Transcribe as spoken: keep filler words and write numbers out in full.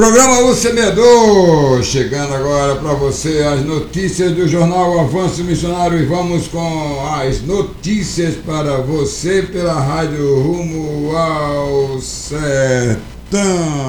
Programa O Semeador, chegando agora para você as notícias do jornal Avanço Missionário e vamos com as notícias para você pela rádio Rumo ao Sertão.